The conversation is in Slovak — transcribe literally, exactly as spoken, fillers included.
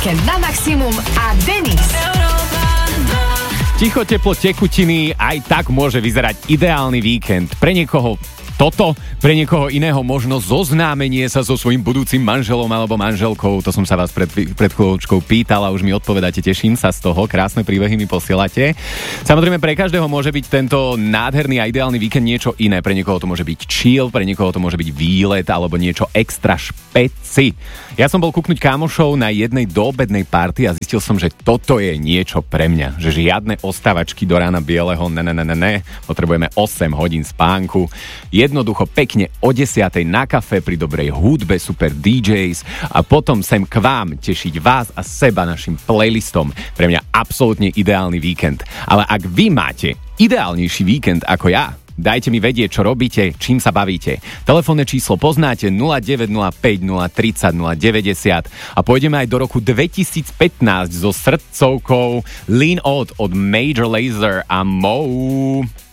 Víkend na maximum a Denis. Ticho, teplo, tekutiny, aj tak môže vyzerať ideálny víkend. Pre niekoho toto, pre niekoho iného možno zoznámenie sa so svojím budúcim manželom alebo manželkou. To som sa vás pred, pred chvíľočkou pýtal a už mi odpovedáte, teším sa z toho. Krásne príbehy mi posielate. Samozrejme, pre každého môže byť tento nádherný a ideálny víkend niečo iné. Pre niekoho to môže byť chill, pre niekoho to môže byť výlet alebo niečo extra špeci. Ja som bol kúknuť kámošov na jednej doobednej party a zistil som, že toto je niečo pre mňa. Že žiadne ostávačky do rána bieleho, ne, ne, ne, ne, ne. Potrebujeme osem hodín spánku. Jednoducho pekne o desiatej na kafe pri dobrej hudbe, super dý džejs a potom sem k vám tešiť vás a seba našim playlistom. Pre mňa absolútne ideálny víkend. Ale ak vy máte ideálnejší víkend ako ja, dajte mi vedieť, čo robíte, čím sa bavíte. Telefónne číslo poznáte nula deväť nula päť nula tri nula nula deväťdesiat a pôjdeme aj do roku dvetisícpätnásť so srdcovkou Lean Out od Major Lazer a Mo.